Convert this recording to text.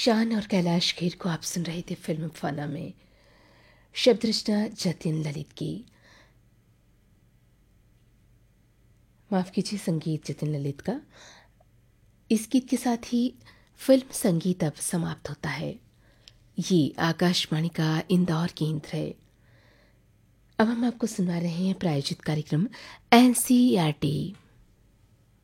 शान और कैलाश खेर को आप सुन रहे थे फिल्म फना में। शब्द रचना जतिन ललित की, माफ़ कीजिए संगीत जतिन ललित का। इस गीत के साथ ही फिल्म संगीत अब समाप्त होता है। ये आकाशवाणी का इंदौर केंद्र है। अब हम आपको सुना रहे हैं प्रायोजित कार्यक्रम NCERT।